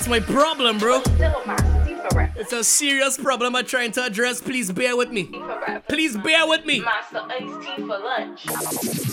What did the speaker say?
That's my problem, bro. Still Master D for rap. It's a serious problem I'm trying to address. Please bear with me. D for rap. Please bear with me. Master Ice T for lunch.